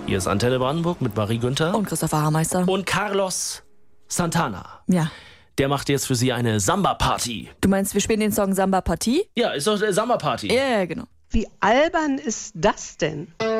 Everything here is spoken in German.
Hier ist Antenne Brandenburg mit Marie Günther Und Christopher Hameister. und Carlos Santana. Ja. Der macht jetzt für Sie eine Samba-Party. Du meinst, wir spielen den Song Samba Partie? Ja, ist doch eine Samba-Party. Ja, genau. Wie albern ist das denn?